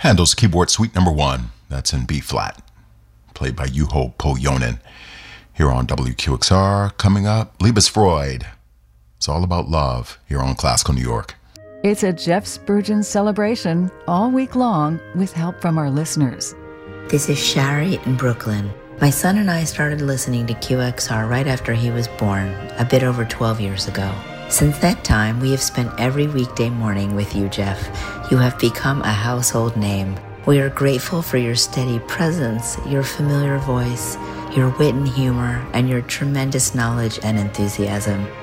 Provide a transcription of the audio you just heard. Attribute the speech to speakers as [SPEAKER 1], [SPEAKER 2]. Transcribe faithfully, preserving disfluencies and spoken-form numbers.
[SPEAKER 1] Handel's Keyboard Suite Number One. That's in B flat, played by Juho Pohjonen. Here on W Q X R, coming up, Liebesfreude. It's all about love here on Classical New York.
[SPEAKER 2] It's a Jeff Spurgeon celebration all week long with help from our listeners.
[SPEAKER 3] This is Shari in Brooklyn. My son and I started listening to Q X R right after he was born, a bit over twelve years ago. Since that time, we have spent every weekday morning with you, Jeff. You have become a household name. We are grateful for your steady presence, your familiar voice, your wit and humor, and your tremendous knowledge and enthusiasm.